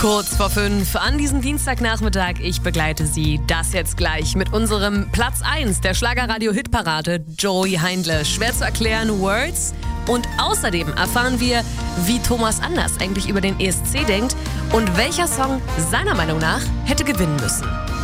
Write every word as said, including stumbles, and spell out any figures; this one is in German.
Kurz vor fünf an diesem Dienstagnachmittag. Ich begleite Sie das jetzt gleich mit unserem Platz eins der Schlagerradio-Hitparade, Joey Heindle. Schwer zu erklären, Words. Und außerdem erfahren wir, wie Thomas Anders eigentlich über den E S C denkt und welcher Song seiner Meinung nach hätte gewinnen müssen.